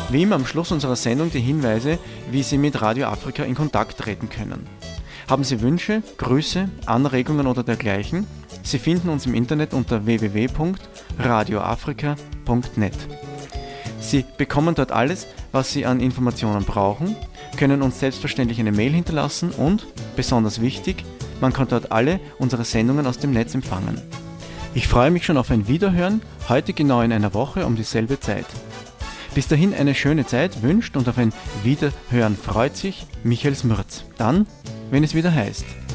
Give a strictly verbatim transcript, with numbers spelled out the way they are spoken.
Wie immer am Schluss unserer Sendung die Hinweise, wie Sie mit Radio Afrika in Kontakt treten können. Haben Sie Wünsche, Grüße, Anregungen oder dergleichen? Sie finden uns im Internet unter w w w punkt radio afrika punkt net. Sie bekommen dort alles, was Sie an Informationen brauchen, können uns selbstverständlich eine Mail hinterlassen und, besonders wichtig, man kann dort alle unsere Sendungen aus dem Netz empfangen. Ich freue mich schon auf ein Wiederhören, heute genau in einer Woche um dieselbe Zeit. Bis dahin eine schöne Zeit wünscht und auf ein Wiederhören freut sich Michael Smrz. Dann, wenn es wieder heißt...